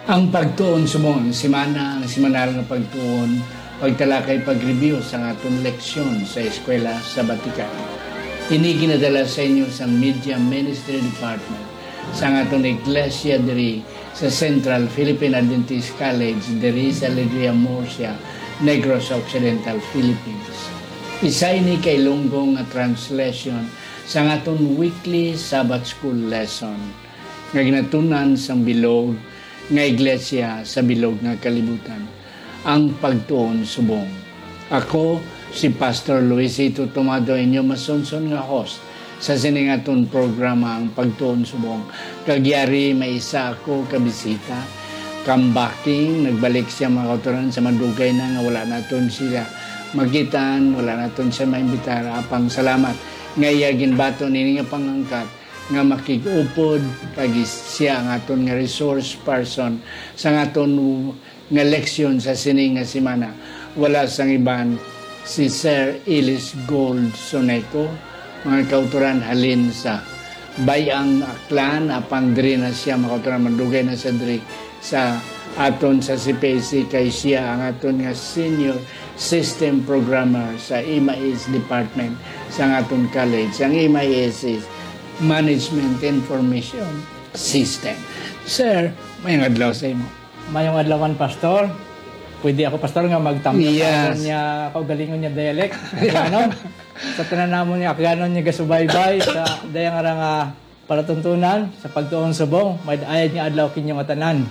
Ang pagtuon sumon, simana, ang simanal nga pagtuon, pagtalakay pag-review sa atong leksyon sa eskwela sa Batikan. Ini ginadala sa inyo sa Media Ministry Department sa atong Iglesia diri sa Central Philippine Adventist College diri sa Alegria Murcia, Negros Occidental, Philippines. Isa ini kay lunggong nga translation sa atong weekly Sabbath School lesson nga ginatunan sa bilog nga iglesia sa bilog nga kalibutan, ang pagtuon subong. Ako si Pastor Luisito Tomado, inyo masunson nga host sa siningaton programa ang pagtuon subong. Kagyari may isa ako kabisita, comebacking, nagbalik siya mga kauturan sa madugay na nga wala naton sila magitan, wala naton siya maimbitara. Apang salamat ngayagin bato nini nga pangangkat nga makig-upod kag siya ang aton nga resource person sa aton nga leksyon sa sining nga semana. Wala sang iban si Sir Ellis Gold Soneco, mga kauturan halin sa Bayang Aklan, apang diri na siya mga kauturan mandugay na sa diri sa aton sa CPC kay siya ang aton nga senior system programmer sa IMAIS department sa aton college. Ang IMAIS is Management Information System. Sir, mayong adlaw sa imo. Mayong adlawan, Pastor. Pwede ako, Pastor, nga magtampo yes. niya kaugalingon niya dialect. Ano? Sa tanan namon niya, kaganon niya gasubaybay sa dayang nga palatuntunan sa pagtuon subong. May ayad niya adlaw kinyong tanan.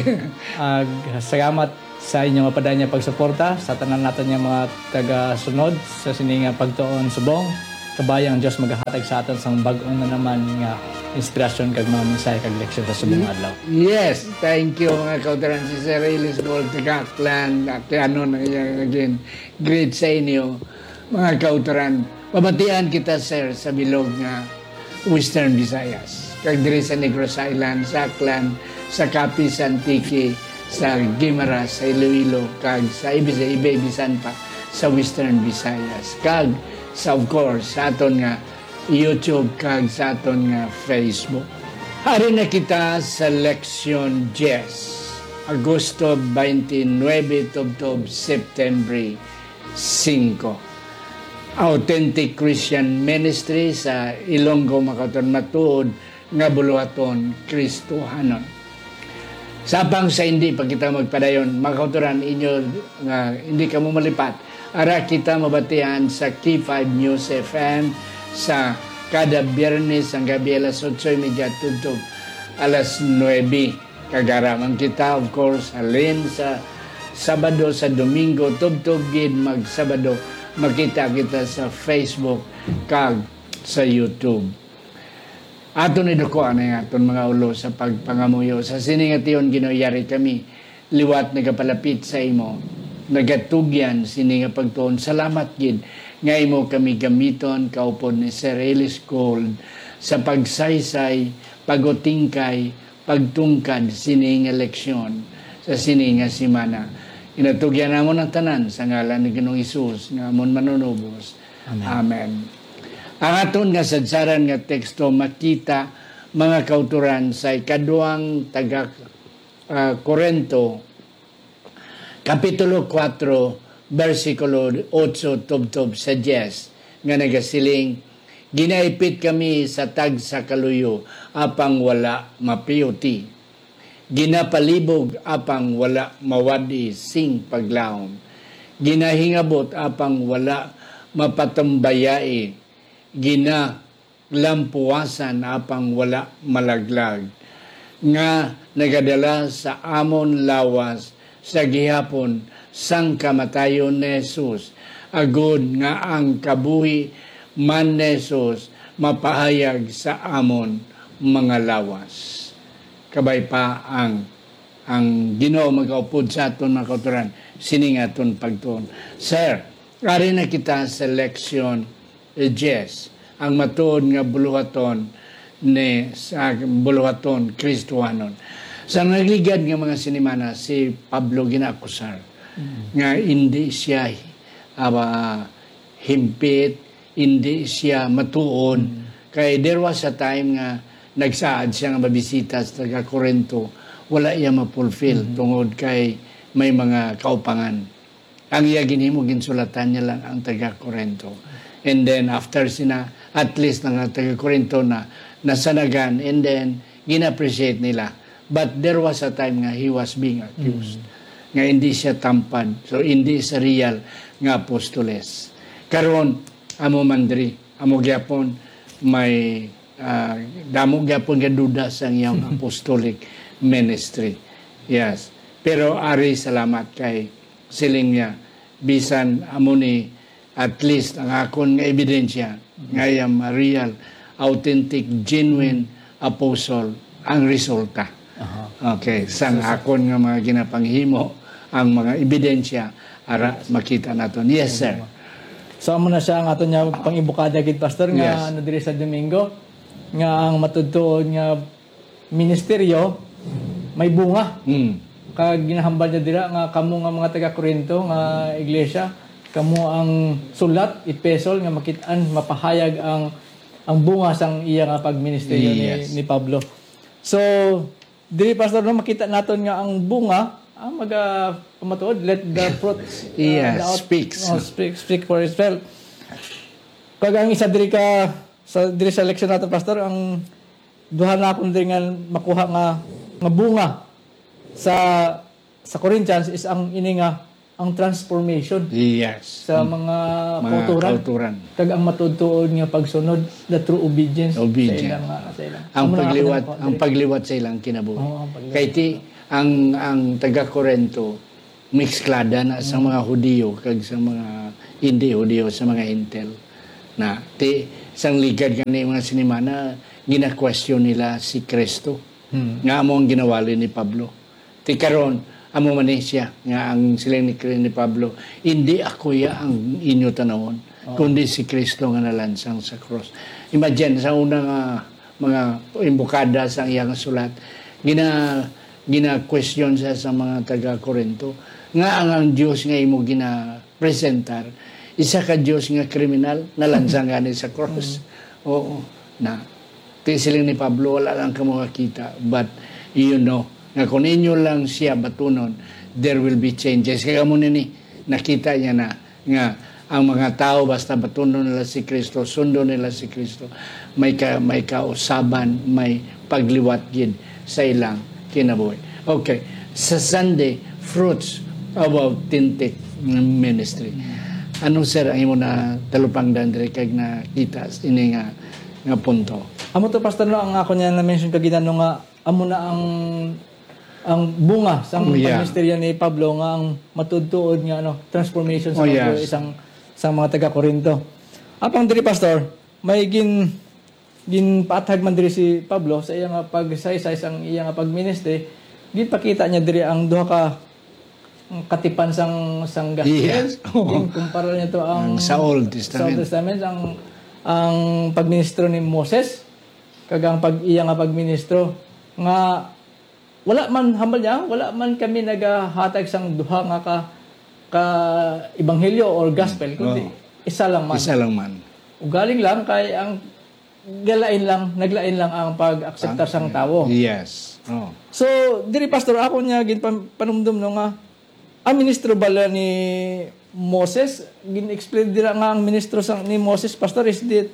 Salamat sa inyong mapadaan niya pagsuporta sa tanan natin niya mga taga-sunod sa sining pagtuon subong. Kabayang Diyos maghahatag sa atin sang bag-on na naman nga inspirasyon kag mga mensahe kag leksyon sa subong adlaw. Yes, thank you mga kauturan si Sir Ellis Gold Tagaklan at ano na again great sa inyo mga kauturan. Pabatian kita sir sa bilog nga Western Visayas. Kag diri sa Negros Island, sa Aklan, sa Capiz, Antique, sa Guimaras, sa Iloilo, kag sa Ibay Bisan pa sa Western Visayas. Kag sa of course sa aton nga YouTube kag sa aton nga Facebook. Hari na kita sa leksyon 10, Agosto 29 tubtob September 5. Authentic Christian Ministry sa Ilonggo makaton matuod nga buluhaton Kristohanon. Sapang sa hindi pag kita magpadayon makauturan inyo nga hindi ka mo malipat. Ara kita mabatian sa K5 News FM sa kada Biyernes ang gabi alas 8:30 tugtog alas 9. Kagaraman kita of course halin sa Sabado sa Domingo tugtog gid mag Sabado makita kita sa Facebook kag sa YouTube. Aton iduko ana aton mga ulo sa pagpangamuyo sa siningation ginoyari kami liwat nagapalapit sa imo. Nagatugyan sini nga pagtuon. Salamat gid nga imo kami gamiton kaupod ni Sir Ellis Gold sa pagsaysay, pagutingkay, pagtungkad sini nga leksyon sa sini nga semana. Inatugyan namon ang tanan sa ngalan ni Ginoong Hesus nga amon manunubos. Amen. Amen. Ang aton nga sadsaran nga teksto makita mga kauturan sa ikaduhang taga Korinto Kapitulo 4, versikulo 8 tubtob sa 10, nga nagasiling, ginaipit kami sa tag sa kaluyo, apang wala mapiyuti. Ginapalibog apang wala mawadi sing paglaom. Ginahingabot apang wala mapatambayai. Ginalampuwasan apang wala malaglag. Nga nagadala sa amon lawas, sa gihapon sang kamatayon ni Jesus, agud nga ang kabuhi man ni Jesus mapahayag sa amon mga lawas. Kabay pa ang Ginoo magaupod sa aton mga kauturan sining aton pagtuon. Sir, ari na kita sa leksyon 10 ang matuod nga buluhaton ni sa buluhaton Kristohanon. Sa nagligad ng mga sinimana, si Pablo ginakusar nga hindi siya himpit, hindi siya matuon. Kaya there was a time nga nagsaad siya nga mabisita sa taga Corinto wala iya ma-fulfill tungod kay may mga kaupangan. Ang iya ginhimo ginsulatan niya lang ang taga-Corinto. And then after sina, at least ng taga-Corinto na nasanagan, and then gina-appreciate nila. But there was a time nga he was being accused. Nga hindi siya tampad. So hindi sa real nga apostoles. Karon amo mandri, amo gyapon may damo gyapon nga duda sa iyang apostolic ministry. Yes. Pero ari salamat kay siling niya bisan amo ni at least ang akon nga ebidensya nga iyang real, authentic, genuine apostle ang resulta. Okay, sang akon nga mga ginapanghimo ang mga ebidensya ara makita naton. Yes, sir. So amo na siya ang aton niya pangibukada gid pastor nga Yes. diri sa Domingo nga ang matudtuod nga ministeryo may bunga. Kag ginahambal niya dira nga kamo nga mga taga-Corinto nga iglesia, kamo ang sulat epesol nga makit-an mapahayag ang bunga sang iya nga pagministeryo ni Pablo. So diri pastor no makita naton nga ang bunga ang pamatuod, let the fruit speak for itself. Kag ang isa diri diri sa leksyon nato pastor, ang duha na akong diri nga makuha nga bunga sa Corinthians is ang ini nga ang transformation. Yes. Sa mga kauturan. Kag ang matudtuod nga pagsunod, the true obedience. Sa ilang. Ang pagliwat sa ilang kinabuhi. Kay ti ang taga-Corinto mixklada na sa mga Hudiyo kag sa mga hindi Hudiyo, sa mga Intel na ti isang ligad gani mga sinimana gina-question nila si Kristo. Nga amo ang ginawali ni Pablo. Ti karon amo man siya nga ang siling ni Pablo, hindi ako ya ang inyo tanawon, kundi si Kristo nga nalansang sa cross. Imagine sa unang mga imbukada sa iyang sulat, gina-question siya sa mga taga-Corinto nga ang Diyos nga imo gina-presentar, isa ka Diyos nga kriminal, nalansang gani sa cross. Oo. Na, siling ni Pablo, wala lang ka makakita, but you know, nga kung inyo lang siya batunon, there will be changes. Kaya mo nini, nakita niya na nga ang mga tao basta batunon nila si Kristo, sundo nila si Kristo, may kausaban, may pagliwat gid sa ilang kinabuhi. Okay, sa Sunday, fruits of authentic ministry. Ano sir ang imo na talupang dandre kag nakita ini nga punto? Amo to pastor no, ang ako niya na mention kagina no nga amo na ang bunga sa pagministeryo ni Pablo nga ang matudtuod nga transformation sa isang mga taga-Corinto. Apang diri pastor, may ginpatag man diri si Pablo sa iyang pagsaysay sang iyang pagministry, ginpakita niya diri ang duha ka katipan sang gospel. Yes. Kumpara niya to ang sa Old Testament. Ang pagministro ni Moses kag ang iyang pagministro nga wala man hambal niya, wala man kami nagahatag sang duha nga ka ebanghelyo or gospel kundi isa lang man. Ugaling lang kay ang naglain lang ang pag-akseptar sang tawo. Yes. So diri pastor ako niya ginpanumdum no nga ang ministro bala ni Moses gin-explain dira nga ang ministro ni Moses pastor is that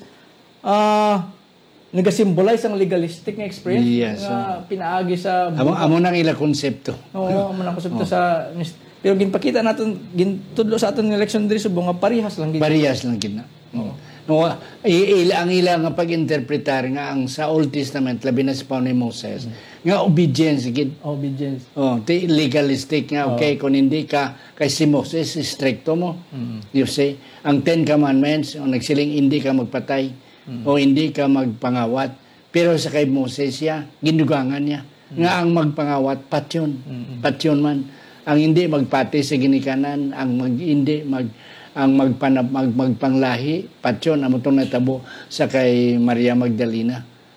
nagasimbolize ang legalistic nga experience nga pinaagi sa amo nang ila konsepto. Oo, amo nang konsepto sa pero ginpakita naton gintudlo sa aton nga leksyon diri subong nga parehas lang gid na. No, ang ilang nga pag-interpretar nga ang sa Old Testament labi na sa ni Moses nga obedience gid. Legalistic nga okay kung hindi ka kay si Moses stricto mo. You say ang 10 commandments nagsiling hindi ka magpatay. O hindi ka magpangawat. Pero sa kay Moses siya, ginugangan niya. Nga ang magpangawat, patyon. Patyon man. Ang hindi magpati sa ginikanan, ang magpanglahi, patyon, ang itong natabo sa kay Maria Magdalena.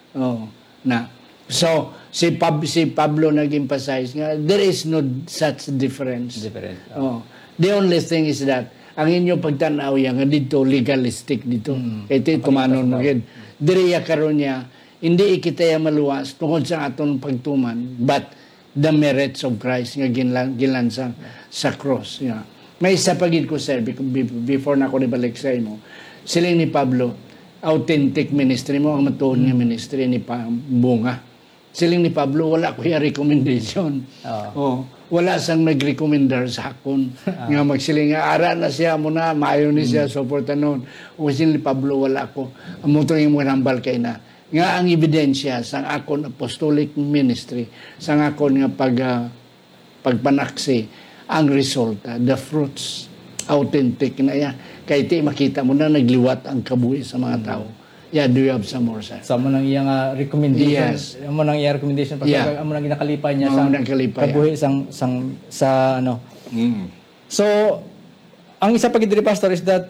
So, si Pablo nag-emphasize nga, there is no such difference. The only thing is that, ang inyo pagtanaw yan, nga dito, legalistic dito. Ito, tumanon mo yun. Diriya karon niya, hindi ikitaya maluwas tungkol sa aton pagtuman, but the merits of Christ nga ginlansang sa cross. Yeah. May isa pagid ko, sir, before na ako nibalik sa imo. Siling ni Pablo, authentic ministry mo, ang matuod nga ministry ni Bunga. Siling ni Pablo, wala ko yung recommendation. Wala sang nag-recommendar sa akon. Nga magsiling nga, ara na siya muna, maayo ni siya, supportan noon. O siling ni Pablo, wala ko. Amuto yung mga nambal kay na. Nga ang ebidensya sa akon apostolic ministry, sa akon nga pagpanaksi, ang resulta, the fruits, authentic na yan. Kaya iti makita mo na nagliwat ang kabuhi sa mga tao. Yeah, do you have some more, sir? Sa mo nang iyang recommendation. Yes. Mo nang iyang recommendation. Yeah. Mo nang ginakalipay niya sa kabuhi sa ano. So, ang isa pa gid pastor is that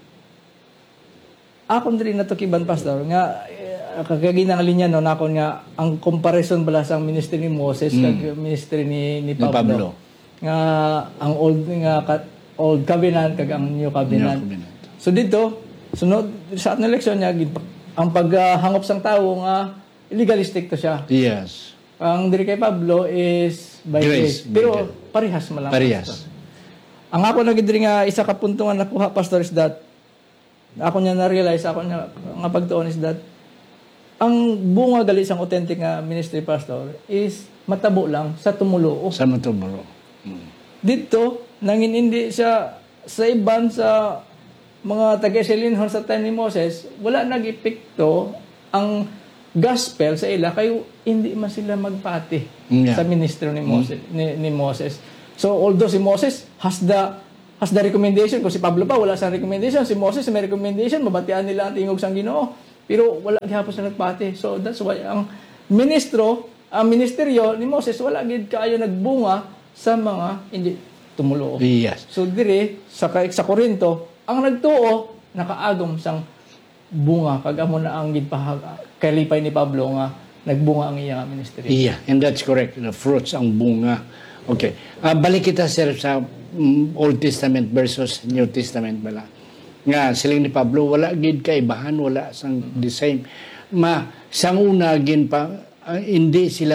akon diri natukiban pastor nga kagagina nga linya no nakon nga ang comparison bala sa ministry ni Moses kag ministry ni Pablo. Nga ang old covenant kag ang new covenant. So dito sunod sa atong eleksyon niya ang paghangop sang tawo nga legalistic to siya. Yes. Ang diri kay Pablo is by grace. Pero parehas malang. Parehas. Ang ako na diri nga isa ka punto nga nakuha pastor is that ako niya na-realize ako niya nga pagtuon is that ang bunga gali sang authentic nga ministry pastor is matabo lang sa tumulo. Sa matumulo. Dito nangin hindi siya sa iban sa mga taga-Silinhon sa time ni Moses, wala nag-epekto ang gospel sa ila kayo hindi man sila magpati sa ministro ni Moses ni Moses. So although si Moses has the recommendation, kung si Pablo pa wala sa recommendation, si Moses may recommendation, mabatian nila ang tingog sang Ginoo, pero wala gihapon sa nagpati. So that's why ang ministeryo ni Moses wala gid kaayo nagbunga sa mga hindi tumulo. Yes. So dire sa Korinto ang nagtuo nakaagom sang bunga kag amo na ang kalipay ni Pablo nga nagbunga ang iyang ministeryo. Yeah, and that's correct. The fruits ang bunga. Okay. Balik kita sir sa Old Testament versus New Testament bala. Nga siling ni Pablo wala gid kaibahan, wala sang the same. Sang una gin pa hindi sila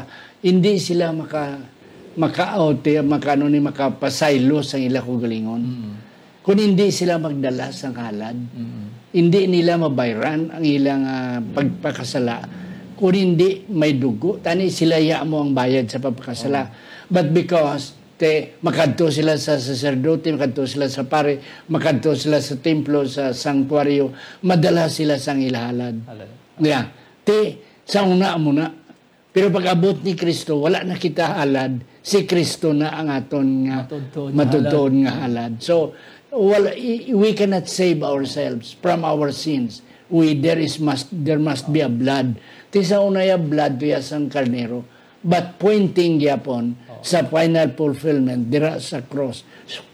makapasaylo sa ila kugalingon. Kung hindi sila magdala sa halad, hindi nila mabayran ang ilang pagpakasala. Kung hindi may dugo, tani sila mo ang bayad sa pagpakasala. But because makadto sila sa sacerdote, makadto sila sa pare, makadto sila sa templo, sa sanctuaryo, madala sila sa ilahalad. Yeah. Sa una muna. Pero pag abot ni Kristo, wala na kita halad. Si Kristo na ang aton nga matutuon nga halad. So, we cannot save ourselves from our sins. There must be a blood. Tisa unaya blood to sang karnero. But pointing yapon sa final fulfillment dira sa cross.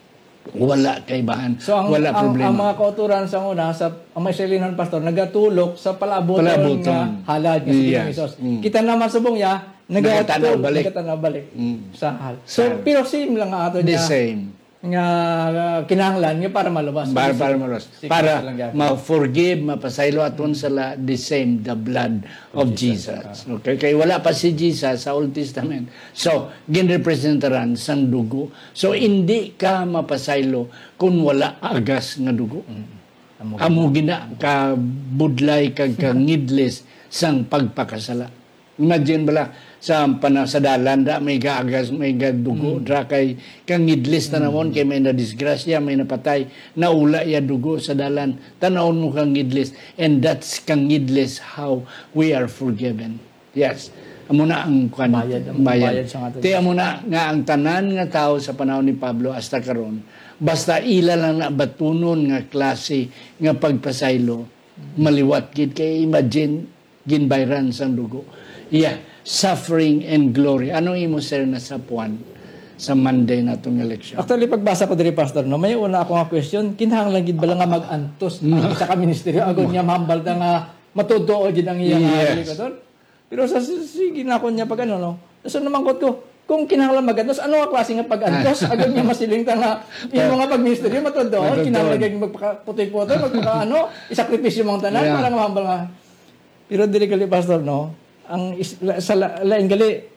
Wala kaibahan. So, wala problema. Ang mga kauturan sa una, ang may Silinhon pastor, nagatulok sa palaboton nga halad nga sa Jesus. Kita naman sa bungya, nagatanaw balik sa halad. So, pero same lang nga ato niya. The same. Nga kinahanglan nga para malabas. Para ma-forgive, mapasaylo aton sala the same, the blood of Jesus. Okay? Kaya wala pa si Jesus sa Old Testament. So, ginrepresentaran sang dugo. So, hindi ka mapasaylo kung wala agas nga dugo. Amo gina ka budlay kag ngidles sang pagpakasala. Imagine bala sa dalan da may gaagas, may dugo dra kay kang ngidlis tanawon kay may na disgrasya, may napatay, naula ya dugo sa dalan. Tanawon mo kang ngidlis, and that's kang ngidlis how we are forgiven. Yes. Amo na ang bayad. Ti amo na nga ang tanan nga tao sa panahon ni Pablo hasta karon. Basta ila lang na batunon nga klase nga pagpasaylo, maliwat gid kay imagine ginbayran sang dugo. Yeah. Suffering and glory. Anong imo sir na sa puwan sa Monday na itong election? Actually, pagbasa ko diri pastor, no, may una ako nga question, kinahanglan gid bala nga mag-antos sa ka ministeryo agon niya mahambal nga matutuo gid ang iyang likoton. Pero sa sige na ko niya pag ano no. So naman ko kung kinahanglan mag-antos, ano nga klase nga pag-antos agon niya masiling nga imo nga pag ministeryo matutuo, kinahanglan gid magputik-putik, isakripisyo mong tanan para mahambal nga. Pero diri kali pastor no, ang sa lain gali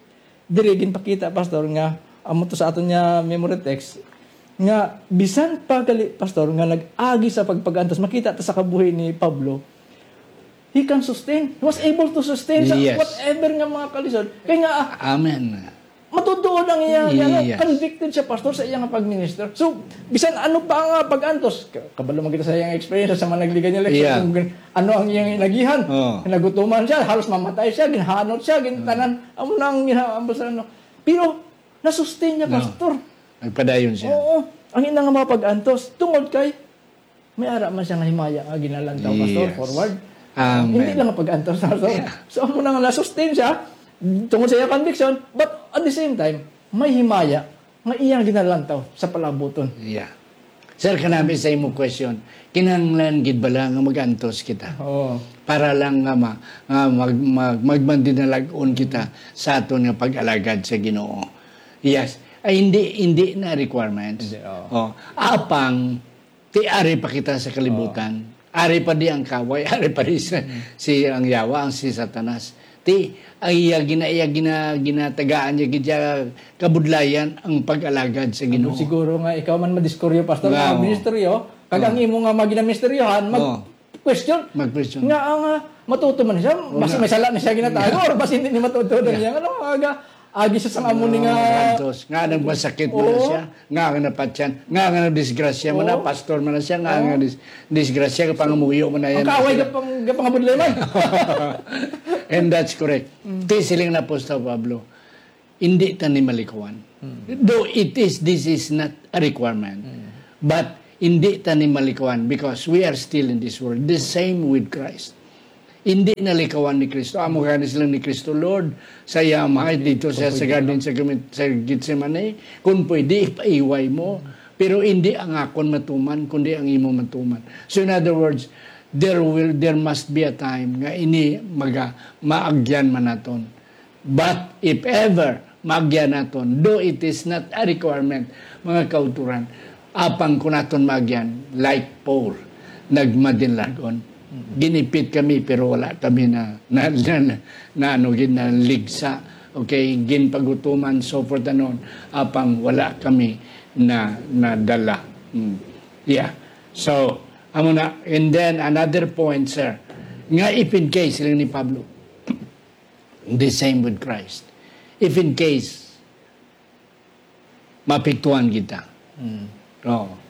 diri ginpakita pastor nga amo to sa aton nya memory text nga bisan pa gali pastor nga nag-agi sa pagpagantos, makita ta sa kabuhi ni Pablo, he can sustain. He was able to sustain sa Yes. whatever nga mga kalisod. Kaya nga Amen. matutuon ang iya Yes. convicted siya pastor sa iyang pagminister. So bisan ano pa nga pagantos, kabalo man kita sa iyang experience sa mga nagligan niya Yeah. ano ang iyang inagihan. Oh. Nagutuman siya, halos mamatay siya, ginhanot siya, gintanan amo nang ginaambas ano. Pero na-sustain niya pastor. Nagpadayon siya. Oo. Ang ina nga mga pag-antos, tungod kay may ara man siya nga himaya nga ginalantaw pastor Yes. forward. Amen. Hindi lang nga pag-antos pastor. So amo na nga na-sustain siya tungod sa iyang conviction, but at the same time, may himaya nga iyang ginalantaw sa palabuton. Yeah. Sir, kanami sa imo question, kinahanglan gid bala nga mag-antos kita. Oo. Para lang nga magmandinalag-on kita sa aton nga pag-alagad sa Ginoo. Yes. Ay hindi na requirements. Hindi, oo. Oh. Apang ti ari pa kita sa kalibutan. Ari pa di ang kaway, ari pa di si ang yawa, ang si Satanas. Ti ay ginatagaan niya gidya kabudlayan ang pag-alagad sa Ginoo. Siguro nga ikaw man madiskoryo pastor Oo. nga ministeryo, kagang imo nga maginaministeryohan, question. Mag-question. Nga ang matuto man siya, basi may sala na siya ginatago, or basi hindi ni matuto na niya. Ano, agi siya sa amo ni nga. Nga nang masakit mo na siya, nga napatyan, nga disgrasya mo na, pastor mo na siya, nga disgrasya, kapangamuyo mo na yan. Ang kaaway kapangabudlay man. And that's correct. Tisiling na Apostol Pablo, hindi ta ni malikuan. Though this is not a requirement, but hindi ta ni malikuan because we are still in this world. The same with Christ. Hindi nalikawan ni Kristo. Amo gani sila ni Kristo, Lord, saya mahal dito sa garden sa Gethsemane. Kung pwede, ipaiway mo. Pero hindi ang akon matuman, kundi ang imo matuman. So in other words, there must be a time nga ini maagyan man naton. But if ever maagyan naton, though it is not a requirement, mga kauturan, apang ko naton maagyan, like Paul, nagmadinlagon. Ginipit kami pero wala kami na ligsa. Okay, ginpagutuman, so forth and on. Apang wala kami na dala. Yeah. So, amo na. And then, another point, sir. Nga if in case, sila ni Pablo, the same with Christ. If in case, mapiktuan kita. Oo.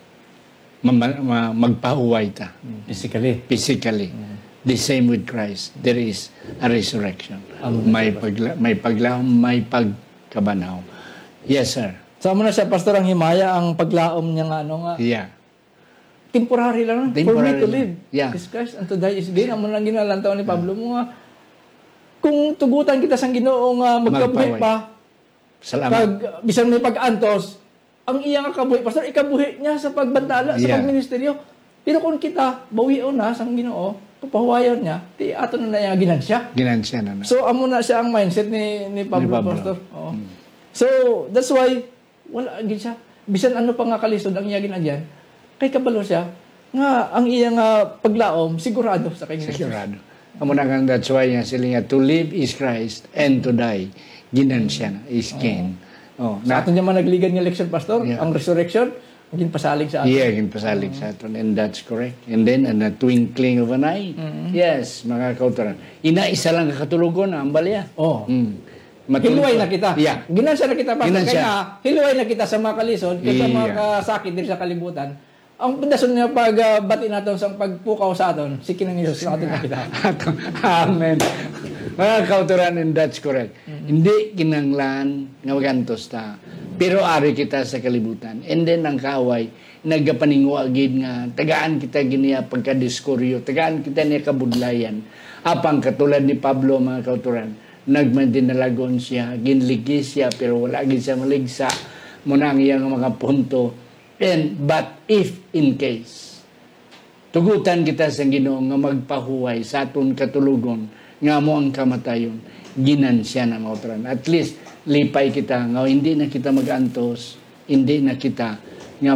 Magpahuway ta. Physically. The same with Christ. There is a resurrection. May paglaom, may pagkabanaw. Yes, sir. So amo na siya pastor ang himaya ang paglaom niya nga ano nga. Yeah. Temporary lang. For me Temporary to lang. live. Yeah. Is Christ and to die is gain. Amo lang ginalantaw ni Pablo mo nga. Kung tugutan kita sang Ginoo nga magkabuhi Magpaway. pa, Salamat. pag bisan may pag-antos, ang iyang kabuhi, pastor, ikabuhi niya sa pagbantala, sa Yeah. pagministeryo. Pero kung kita, bawion na sang Ginoo, papahuwayan niya, ti ato na yung ginansya. Ginansya na. So, amo na siya ang mindset ni Pablo, Ni Pablo. pastor. Oo. So, that's why, wala agad siya. Bisan ano pa nga kalisod ang iya ginagyan, kay kabalo siya, nga ang iyang paglaom, sigurado sa kanya. Sigurado. Amo na kang that's why nga sila nga, to live is Christ and to die, ginansya na, is gain. Oh, Sa aton niya man nagligan nga election, pastor, Yeah. ang resurrection, maging pasalig sa aton. yeah, ginpasalig sa aton. And that's correct. And then, in the twinkling of an eye, yes, mga kauturan. Isa lang kakatulugon, ang balya. Oh. Matulog- Hiluway na kita. Yeah. Ginansya na kita, pastor. Ginansya. Kaya hiluway na kita sa mga kalisod, kaya sa mga Yeah. kasakit din sa kalibutan. Ang pundason niya pag bati natin sa pagpukaw sa aton, si Kinang Isos sa atin nakita. Amen. Mga kauturan, and that's correct. Hindi kinanglan nga magantos ta. Pero ari kita sa kalibutan. And then ang kaway, nagapaningwa gid nga tagaan kita giniya pagkadiskuryo, tagaan kita niya kabudlayan. Apang katulad ni Pablo, mga kauturan, nagmandinalagon siya, ginligis siya, pero wala gid siya maligsa. Muna ang iyang mga punto. But if in case, tugutan kita sa Ginoo nga magpahuway sa aton katulugon, nga mo ang kamatayon, ginansya na mautran. At least, lipay kita nga hindi na kita mag-antos, hindi na kita nga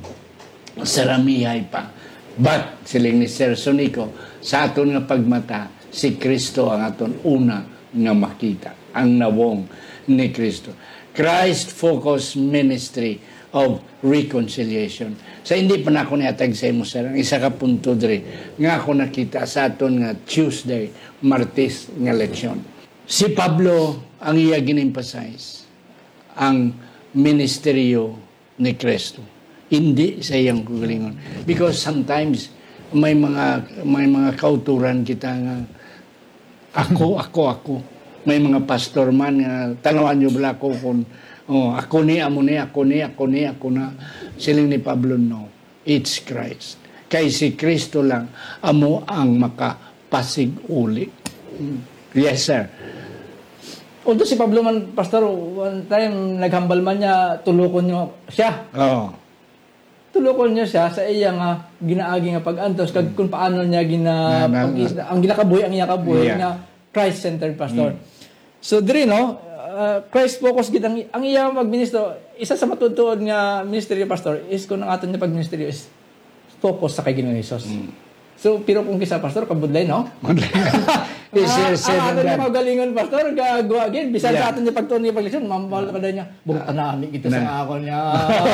mag-saramihay pa. But, siling ni Sir Sonico, sa aton nga pagmata, si Kristo ang aton una nga makita. Ang nawong ni Kristo. Christ-focused ministry of reconciliation. Sa hindi pa na ako niatag sa imo, sir, ang isa ka punto diri nga ako nakita sa aton nga Tuesday, Martes nga leksyon. Si Pablo ang iya gin-emphasize ang ministeryo ni Kristo. Hindi sa iyang kagalingon. Because sometimes may mga kauturan kita nga ako. May mga pastor man nga tanawan niyo bala ko kung ako ni, amo ni, ako na. Siling ni Pablo, no. It's Christ. Kay si Kristo lang, amo ang makapasig-uli. Yes, sir. Although si Pablo man, Pastor, one time, naghambal man niya, tulukon niyo siya. Oo. Tulukon niya siya sa iya nga ginaagi nga pag-antos, kung paano niya ang ginakabuhi, ang iya kabuhi nga Christ-centered, Pastor. So, diri, no, Christ-focused gid ang iya magministro. Isa sa matutuod nga ministeryo, Pastor, is kung ang aton niya pagministeryo is focus sa kay Ginoong Hesus. So, pero kung kisa, Pastor, kabudlay, no? Ang aton niya magalingon, Pastor, gagawa again. Bisan sa aton niya pagtuon niya pagleksyon, mamahal ka niya, buong tanami kita sa ako niya.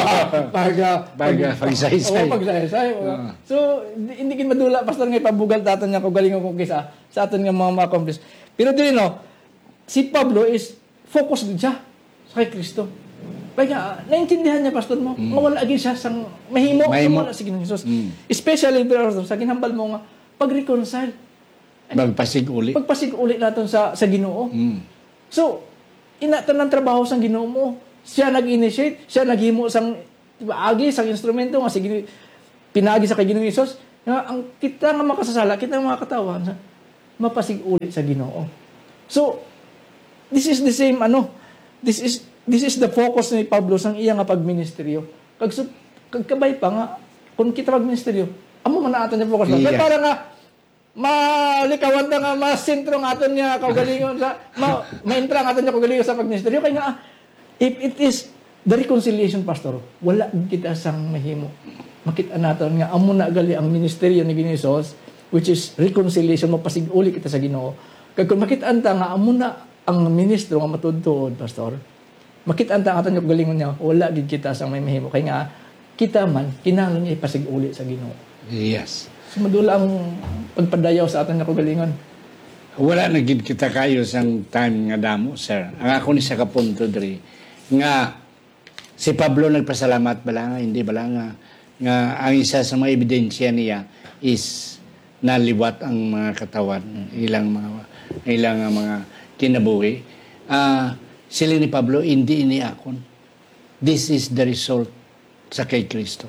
Pagsaysay. Pagsaysay. So, hindi kin madula, Pastor, nga ipabugal sa aton niya kagalingon kung kisa sa aton nga mga accomplish. Pero dili, no, si Pablo is focus din siya sa kay Kristo. Kaya naintindihan niya, Pastor mo, mawala agin siya sa mahimo. Mawala si Ginoong Hesus. Especially, Pastor, sa ginhambal mo nga, pag-reconcile. Magpasig-uli. Pagpasig-uli natin sa Ginoo. So, inatan ng trabaho sa Ginoo mo. Siya nag-initiate, siya naghimo sang agi, sang instrumento, nga sige, pinagi sa kay Ginoong Hesus. Ang kita nga makasasala, kita nga makatawan, mapasig-uli sa Ginoo. So, this is the same, this is the focus ni Pablo sang iya nga pagministeryo. Kagkabay pa nga, kung kita pagministeryo, amo man na aton niya focus. Yes. Para nga, malikawan na nga, masentro nga aton niya kaugalingon sa, maentra nga aton niya kaugalingon sa pagministeryo. Kaya nga, if it is the reconciliation, Pastor, wala kita sang mahimo. Makita natin nga, amo na gali ang ministeryo ni Ginoong Hesus, which is reconciliation, mapasig-uli kita sa Ginoo. Kaya kung makitaan ta nga, amo na ang ministro nga matudtod, Pastor, makitaan ta nga aton niya kaugalingon niya, wala gid kita sang may mahimo. Kaya nga, kita man, kinahanglan niya ipasig-uli sa Ginoo. Yes. So, madula ang pagpadayaw sa aton nga kaugalingon. Wala na gid kita kayo sang time nga damo, sir. Ang ako ni sa kapunto diri nga si Pablo nagpasalamat bala nga, hindi bala nga ang isa sa mga ebidensya niya is naliwat ang mga katawan, ilang mga kinabuhi. Sila ni Pablo, hindi iniakon. This is the result sa kay Kristo.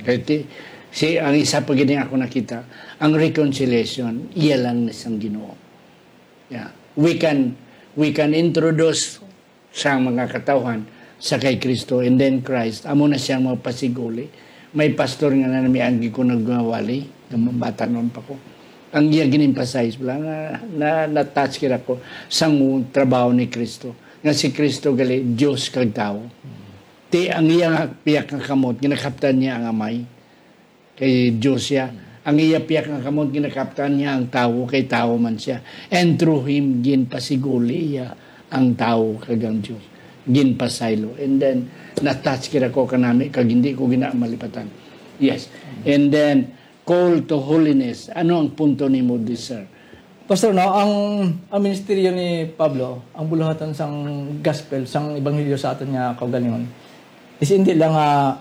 Kaya ang isa pa gini ako nakita, ang reconciliation, iya lang na siyang Ginoo. Yeah. We can introduce sa mga katawhan sa kay Kristo, and then Christ, amo na siyang mapasiguli. May pastor nga na namianggi ko nagwawali, bata noon pa ko. Ang iya gin-emphasize na-touch kira ko sa trabaho ni Kristo. Nga si Kristo gali, Diyos kag tao. Ang iya nga piyak nga kamot, ginakaptan niya ang amay. Kay Diyos siya. Ang iya piyak nga kamot, ginakaptan niya ang tao, kay tao man siya. And through Him, ginpasiguli iya ang tao kag ang Diyos. Ginpasaylo. And then, na-touch kira ko kanami, kag hindi ko ginamalipatan. Yes. And then, call to holiness. Ano ang punto ni Moody, sir? Pastor, no, ang ministeryo ni Pablo, ang buluhatan sang gospel, sang ebanghelyo sa aton nga kaugalingon, is hindi lang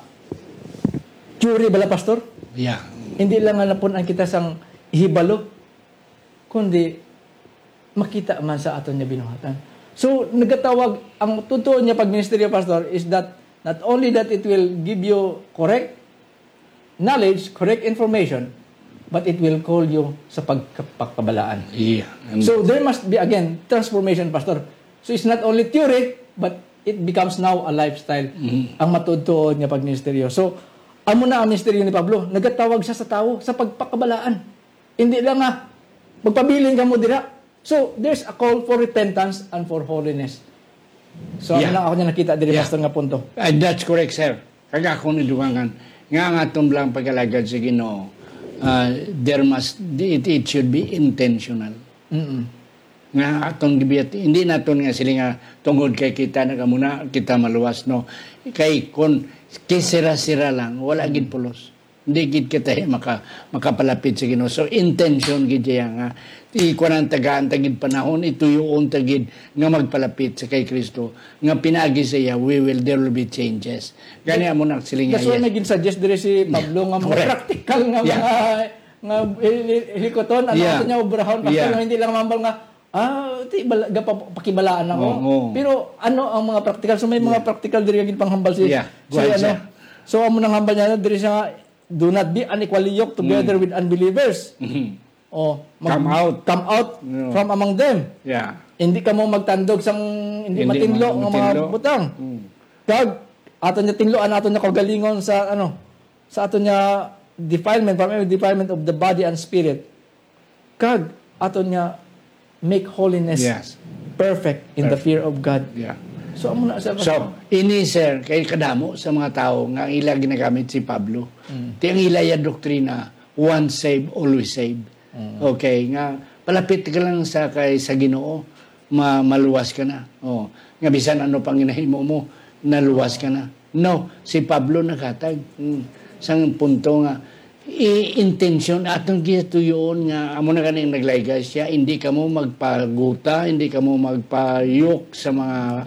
theory bala, Pastor? Yeah. Hindi lang napunan kita sang hibalo, kundi makita man sa aton nga binuhatan. So, nagatawag, ang totoo niya pag-ministeryo, Pastor, is that not only that it will give you correct knowledge, correct information, but it will call you sa pagkakabalaan. Yeah. So, there must be, again, transformation, Pastor. So, it's not only theory, but it becomes now a lifestyle. Ang matutuod niya pag-ministeryo. So, amo na ang ministeryo ni Pablo. Nagatawag siya sa tao sa pagpakabalaan. Hindi lang magpabiling ka mo dira. So, there's a call for repentance and for holiness. So, ako niya nakita diri, Pastor, nga punto. That's correct, sir. Kaya ako niduwangan. Nga atong lang pag-alagad sa Ginoo, it should be intentional. nga atong gibiyat hindi naton nga sila nga tungod kay kita nagamuna kita maluwas no kay kon kisira-sira lang wala gid pulos hindi gid kita makapalapit sa Ginoo so intention gid siya nga ikuan ang tagaan tagid panahon ituyoon tagid nga magpalapit sa kay Kristo nga pinagi siya there will be changes gani amo na sila nga that's why naging suggest dire si Pablo nga mga practical nga mga nga hilikoton ano niya obrahon pastor hindi lang mambal nga pakibalaan ako. Pero ano ang mga practical? So may mga practical diri gid panghambal si ano. So amo nang hambal niya diri sa do not be unequally yoked together with unbelievers. Come out from among them. Hindi ka mo magtandog sang hindi matinlo nga mga butang. Kag ato niya tinloan ato niya kagalingon sa ano sa ato niya defilement of the body and spirit. Kag ato niya make holiness perfect in the fear of God. So, amo na sa ini sir, kay kadamo sa mga tao nga ang ila ginagamit si Pablo. Ti ang ila ya doktrina, once saved, always saved. Okay, nga palapit ka lang sa Ginoo, maluwas ka na. Nga bisan ano pang ginahimo mo, naluwas ka na. No, si Pablo naghatag sang punto nga intention atong gituyon nga amo na kaning naglaygas siya hindi ka mo magpaguta hindi ka mo magpayok sa mga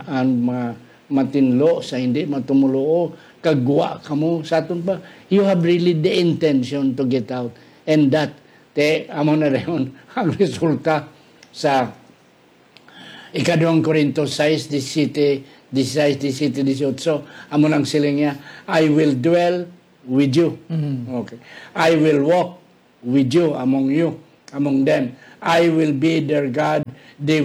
matinlo sa hindi matumuloo kagwa ka mo sa aton ba you have really the intention to get out and that amo na rin ang resulta sa ikaduhang Korinto 6:17 amo nang siling niya I will dwell with you. Okay. I will walk with you, among them. I will be their God. I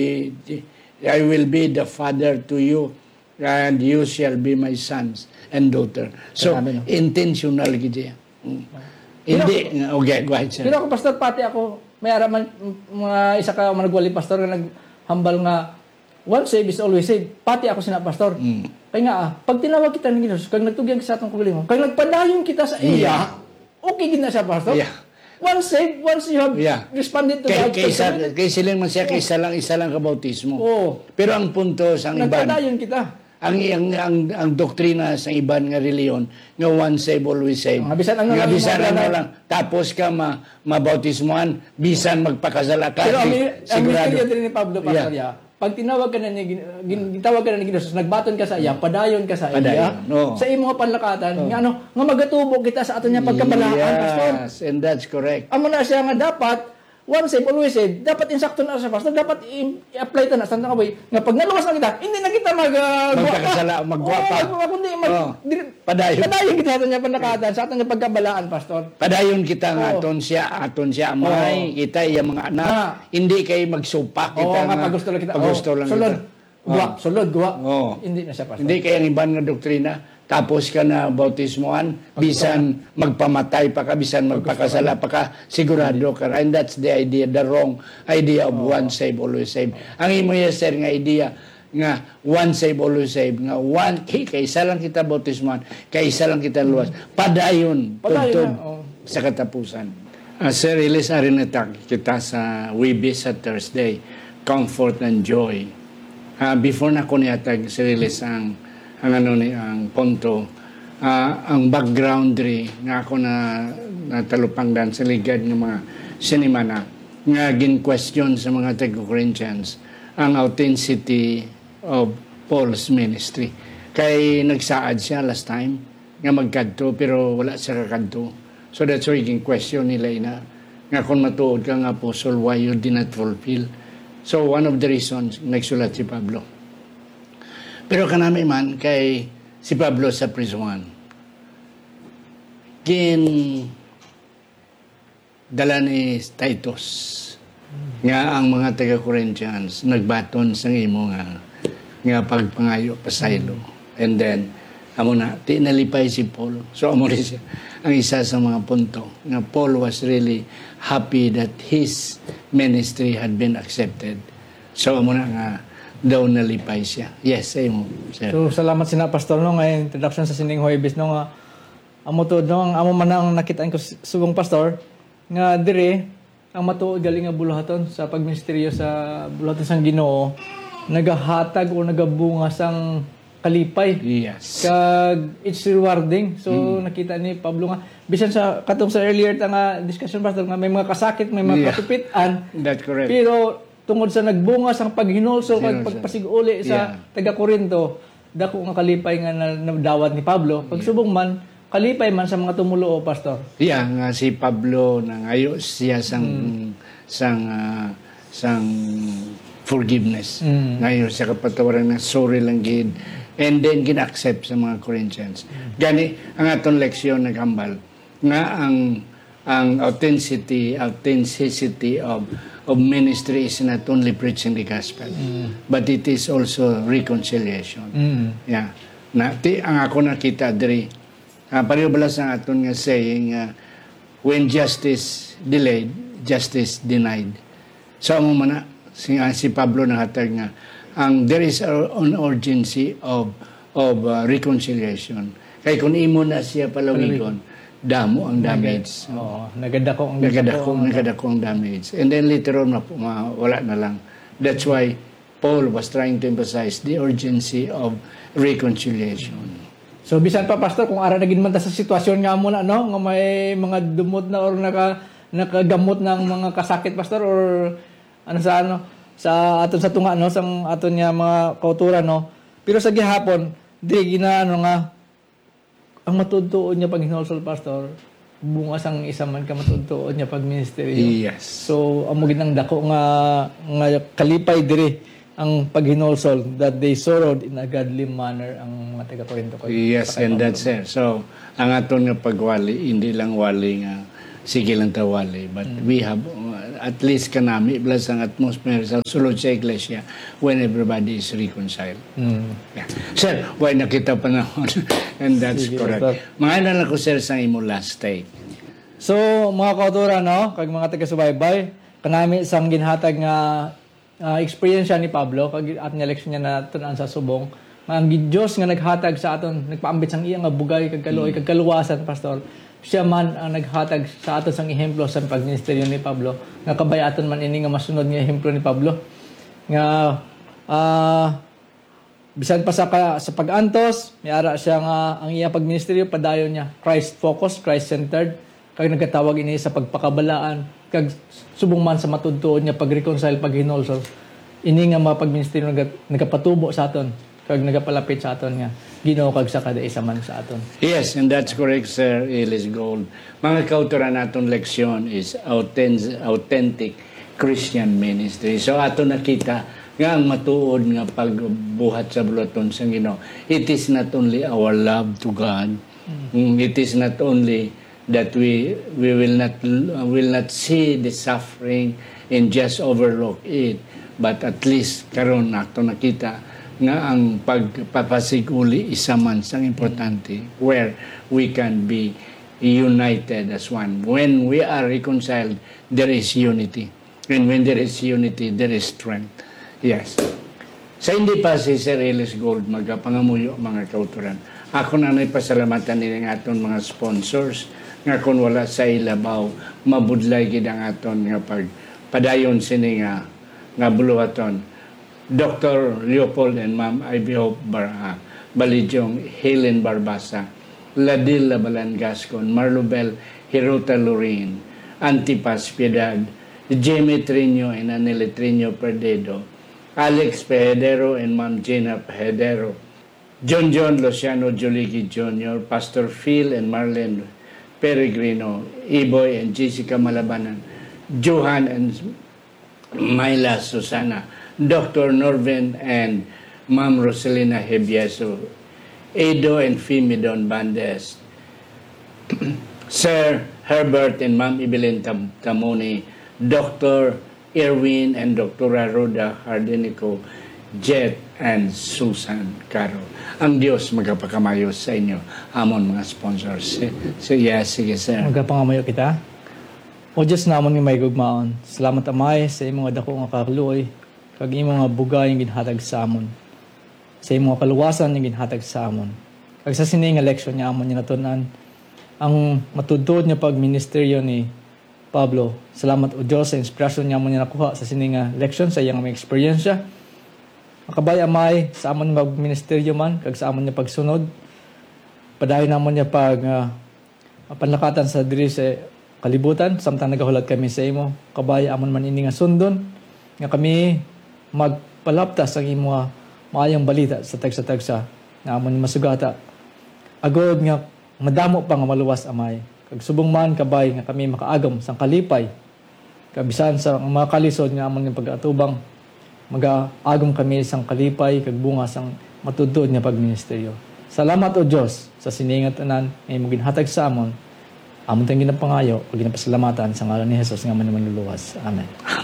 will be the father to you, and you shall be my sons and daughter. So, intentional gid. Hindi, okay, go ahead, sir. Pero ako, pastor, pati ako, may araman, mga isa ka managwali pastor, nga naghambal nga, once saved is always saved. Pati ako sina pastor. Kaya nga, pag tinawag kita ng Ginoo, kag nagtugyan kita sa atong kagalingon, kag nagpadayon kita sa iya, okay gid na siya, pastor. Once saved, once you have responded to God. Kay silang man siya, isa lang kabautismo. Pero ang punto sa iban, nagpadayon kita. Ang doktrina sa iban nga reliyon, nga once saved, always saved. Bisan ano lang. Tapos ka mabautismoan, bisan magpakasala ka. Pero ang misteryo din ni Pablo, pastor, pag tinawag ka na ni Ginoo, nagbaton ka sa iya, padayon ka sa iya. Sa imong panlakatan, nga magatubo kita sa ato niya pagkabalaan, pastor. Yes, and that's correct. Amo na siya nga dapat once saved, always saved. Dapat insakto na sa pastor, dapat i-apply ta na sa kaboy. Nga pag naluwas na kita, hindi na kita magwapa. Kundi padayon kita sa niya panlakatan, sa ato niya pagkabalaan, pastor. Padayon kita nga aton siya amay, kita iya mga anak. Hindi kay magsupak kita nga pagusto lang kita. Sulod, guwa. Hindi na siya, pastor. Hindi kay ang iban nga doktrina, tapos ka na bautismoan, bisan magpamatay pa ka, bisan magpakasala pa ka, sigurado ka. And that's the idea, the wrong idea of once saved, always saved. Ang imo sir nga idea, nga once saved, always saved, nga kaysa lang kita bautismoan, kaysa lang kita luwas. Padayon sa katapusan. Sir, ilis arin kita sa Wibis sa Thursday, Comfort and Joy. Before na ko niyatag Sir Ilis ang punto, ang background nga ako na natalupangdan sa ligad ng mga sinimana nga gin-question sa mga taga-Corinthians ang authenticity of Paul's ministry. Kay nagsaad siya last time nga magkadto pero wala siya kakadto. So that's why gin-question nila nga kung matuod ka nga apostle, why you did not fulfill. So one of the reasons nagsulat si Pablo. Pero kanami man kay si Pablo sa prison. Dala ni Titus nga ang mga taga-Corinthians nagbaton sa imo nga pagpangayo pasaylo. And then amo na tinalipay si Paul. So amo rin siya ang isa sa mga punto nga Paul was really happy that his ministry had been accepted. So amo na nga daw nalipay siya. Yes, say mo, sir. So salamat sina pastor nga introduction sa sining Huwebes amo to ang amo man ang nakitaan ko subong pastor nga dire ang matuod galing nga buluhaton sa pagministeryo sa buluhaton sang Ginoo nagahatag o nagabunga sang kalipay. Yes. Kag it's rewarding. So nakita ni Pablo nga bisan sa katong sa earlier ta nga discussion pastor nga may mga kasakit, may mga katupitan. That's correct. Pero tungod sa nagbunga sang paghinulso kag Hinulso. pagpasiguli sa taga Corinto, dako nga kalipay nga nadawat ni Pablo. Pagsubong man kalipay man sa mga tumulo pastor. Yeah, nga si Pablo nangayo siya sang forgiveness. Ngayon siya kapatawaran ng sorry lang gid. And then gina-accept sa mga Corinthians. Gani ang atong leksyon nagambal nga ang authenticity of ministry is not only preaching the gospel, but it is also reconciliation. Yeah. Ang ako nakita diri pareho balas ang aton nga saying when justice delayed, justice denied. So amo man si Pablo nahatag nga there is an urgency of reconciliation. Kay kung imo na siya palawigon, damo ang damage. Oo, nagadako ang damage. And then later on wala na lang. That's why Paul was trying to emphasize the urgency of reconciliation. So bisan pa pastor kung ara nagin man ta sa sitwasyon nga mo na no nga may mga dumot na or nakagamot ng mga kasakit pastor or sa aton sa tunga no sang aton nga mga kauturan no. Pero sa gihapon di ginaano nga ang matudtuon niya pag hinulsol pastor bunga sang isa man ka matudtuon niya pag ministeryo. Yes. So amo gid nang dako nga kalipay diri ang paghinulsol that they sorrowed in a godly manner ang mga taga-Corinto. Yes, and that's it. So, ang aton nga pagwali, hindi lang wali nga sige lang tawali, but we have at least kanami plus ang atmosphere sa sulod sa iglesia when everybody is reconciled. Yeah. Sir, why nakita pa naman? And that's correct. Mga lang ko sir sa imo last take. So, mga kautura, no? Kag mga taga-subaybay, kanami sang ginhatag nga experience ni Pablo kag at nga leksyon niya na tunan sa subong ang Dios nga naghatag sa aton nagpaambit sang iya nga bugay kag kaluoy kag kaluwasan pastor siya man ang naghatag sa aton sang ehemplo sa pagministeryo ni Pablo nga kabayaton man ini nga masunod nga ehemplo ni Pablo nga bisan pa sa pag-antos miara siya nga ang iya pagministeryo padayon niya Christ focused Christ centered kag nagkatawag ini sa pagpakabalaan kag subong man sa matudtuon niya pag-reconcile paghinulsol ini nga mapagministeryo nagapatubo sa aton kag nagapalapit sa aton nga Ginoo kag sa kada isa man sa aton. Yes, and that's correct sir Ellis Gold. Mga kauturan naton leksyon is authentic Christian ministry. So aton nakita nga ang matuod nga pagbuhat sa bulaton sa Ginoo. It is not only our love to God. It is not only that we will not see the suffering and just overlook it, but at least karon nato nakita nga ang pagpapasiguli isa man sang importante where we can be united as one. When we are reconciled, there is unity, and when there is unity, there is strength. Yes. Sa hindi pa si Sir Ellis Gold magapangamuyo mga kauturan, ako na pasalamatan nila ng aton mga sponsors nga kung wala sa ilabaw mabudlay gid ang aton nga padayon sini nga buluhaton. Dr. Leopold and Ma'am Ivy Hope Balidyong Helen Barbasa, Ladil Labalan Gascon, Marlobel Hirota Lorin, Antipas Piedad, Jamie Trino and Anele Trino Perdedo, Alex Pehedero and Ma'am Gina Pehedero, John Luciano Joligi Jr., Pastor Phil and Marlene Peregrino, Iboy and Jessica Malabanan, Johan and Myla Susana, Dr. Norvin and Ma'am Rosalina Hebieso, Edo and Fimidon Bandes, Sir Herbert and Ma'am Evelyn Tamoni, Dr. Erwin and Dr. Rhoda Hardenico, Jet and Susan Caro. Ang Diyos magapakamayos sa inyo, amon mga sponsors. So yes, sige sir. Magapangamayo kita. O Diyos namon nga may gugmaon. Salamat amay sa imong nga dako nga kaluoy kag imong nga bugay nga ginhatag sa amon. Sa imong nga kaluwasan nga ginhatag sa amon. Kag sa sini nga leksyon niya amon niya natunan ang matudtod nga pagministeryo ni Pablo. Salamat o Diyos sa inspirasyon niya mo niya nakuha sa sininga leksyon sa iyang may eksperyensya. Makabay amay sa amon magministeryo man kag sa amon niya pagsunod. Padayon namon niya pag panlakatan sa diri sa kalibutan samtang nagahulat kami sa imo. Kabay amon man ini nga sundon nga kami magpalaptas ang imo maayong balita sa tagsa-tagsa na amon masugata. Agod nga madamo pa nga maluwas amay. Kag subong man kabay nga kami makaagom sang kalipay. Kabisan sa mga kalisod nga amon nga pag-atubang mag-agom kami sang kalipay kag bunga sang matudtod nga pagministeryo. Salamat o Dios sa siningat tanan nga imong ginhatag sa amon. Amon tayong ginapangayo ug ginapasalamatan sa ngalan ni Hesus nga manluluwas. Amen.